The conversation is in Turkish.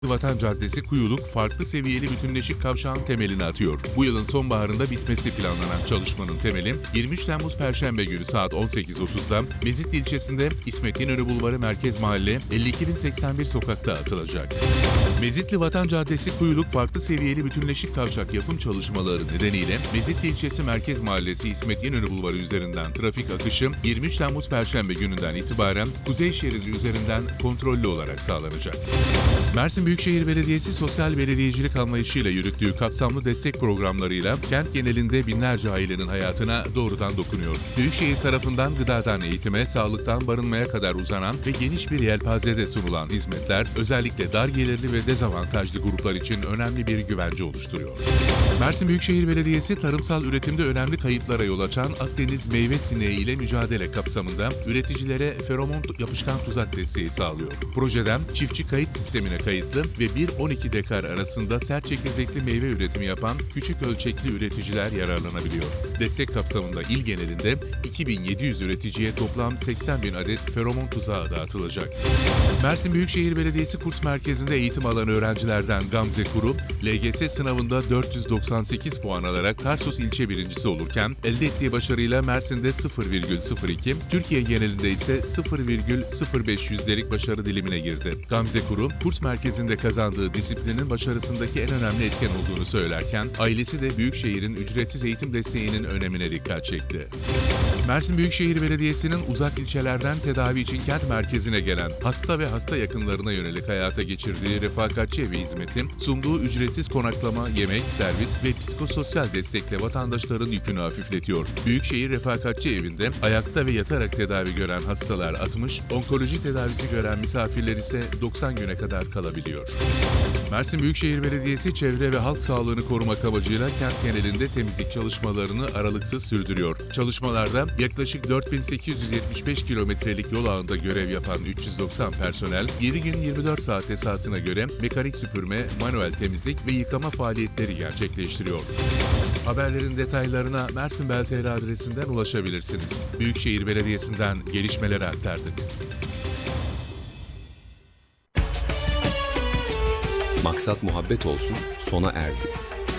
Vatan Caddesi Kuyuluk farklı seviyeli bütünleşik kavşağın temelini atıyor. Bu yılın sonbaharında bitmesi planlanan çalışmanın temeli 23 Temmuz Perşembe günü saat 18.30'da Mezitli ilçesinde İsmet İnönü Bulvarı Merkez Mahalle 52.081 sokakta atılacak. Mezitli Vatan Caddesi Kuyuluk farklı seviyeli bütünleşik kavşak yapım çalışmaları nedeniyle Mezitli ilçesi Merkez Mahallesi İsmet İnönü Bulvarı üzerinden trafik akışı 23 Temmuz Perşembe gününden itibaren kuzey şeridi üzerinden kontrollü olarak sağlanacak. Mersin Büyükşehir Belediyesi sosyal belediyecilik anlayışıyla yürüttüğü kapsamlı destek programlarıyla kent genelinde binlerce ailenin hayatına doğrudan dokunuyor. Büyükşehir tarafından gıdadan eğitime, sağlıktan barınmaya kadar uzanan ve geniş bir yelpazede sunulan hizmetler özellikle dar gelirli ve dezavantajlı gruplar için önemli bir güvence oluşturuyor. Mersin Büyükşehir Belediyesi tarımsal üretimde önemli kayıplara yol açan Akdeniz meyve sineği ile mücadele kapsamında üreticilere feromon yapışkan tuzak desteği sağlıyor. Projeden çiftçi kayıt sistemine kayıtlı ve 1-12 dekar arasında sert çekirdekli meyve üretimi yapan küçük ölçekli üreticiler yararlanabiliyor. Destek kapsamında il genelinde 2700 üreticiye toplam 80.000 adet feromon tuzağı dağıtılacak. Mersin Büyükşehir Belediyesi kurs merkezinde eğitim alan öğrencilerden Gamze Kuru, LGS sınavında 498 puan alarak Tarsus ilçe birincisi olurken elde ettiği başarıyla Mersin'de 0,02, Türkiye genelinde ise 0,05 yüzdelik başarı dilimine girdi. Gamze Kuru, kurs merkezinde kazandığı disiplinin başarısındaki en önemli etken olduğunu söylerken, ailesi de Büyükşehir'in ücretsiz eğitim desteğinin önemine dikkat çekti. Mersin Büyükşehir Belediyesi'nin uzak ilçelerden tedavi için kent merkezine gelen hasta ve hasta yakınlarına yönelik hayata geçirdiği refakatçi evi hizmeti, sunduğu ücretsiz konaklama, yemek, servis ve psikososyal destekle vatandaşların yükünü hafifletiyor. Büyükşehir Refakatçi Evi'nde ayakta ve yatarak tedavi gören hastalar 60, onkoloji tedavisi gören misafirler ise 90 güne kadar kalabiliyor. Mersin Büyükşehir Belediyesi çevre ve halk sağlığını korumak amacıyla kent genelinde temizlik çalışmalarını aralıksız sürdürüyor. Çalışmalarda yaklaşık 4875 kilometrelik yol ağında görev yapan 390 personel 7 gün 24 saat esasına göre mekanik süpürme, manuel temizlik ve yıkama faaliyetleri gerçekleştiriyor. Haberlerin detaylarına Mersinbel.tr adresinden ulaşabilirsiniz. Büyükşehir Belediyesi'nden gelişmeleri aktardık. Maksat muhabbet olsun, sona erdi.